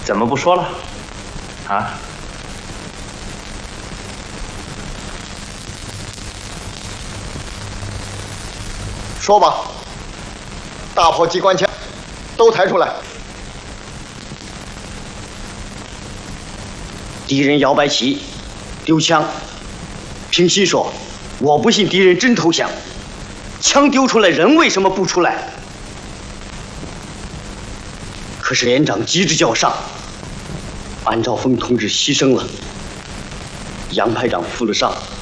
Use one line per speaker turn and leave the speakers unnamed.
怎么不说了？啊？
说吧，大炮、机关枪都抬出来。
敌人摇摆旗，丢枪。平心说，我不信敌人真投降。枪丢出来，人为什么不出来？可是连长急着就要上，安兆峰同志牺牲了，杨排长负了伤。